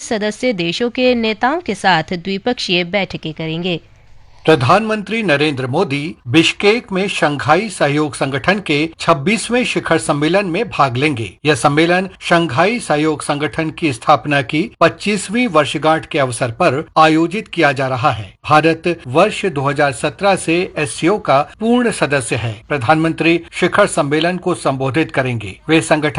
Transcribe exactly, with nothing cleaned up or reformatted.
सदस्य देशों के नेताओं के साथ द्विपक्षीय बैठकें करेंगे। प्रधानमंत्री नरेंद्र मोदी बिश्केक में शंघाई सहयोग संगठन के छब्बीसवें शिखर सम्मेलन में भाग लेंगे। यह सम्मेलन शंघाई सहयोग संगठन की स्थापना की पच्चीसवीं वर्षगांठ के अवसर पर आयोजित किया जा रहा है। भारत वर्ष दो हज़ार सत्रह से एससीओ का पूर्ण सदस्य है। प्रधानमंत्री शिखर सम्मेलन को संबोधित करेंगे। वे संगठन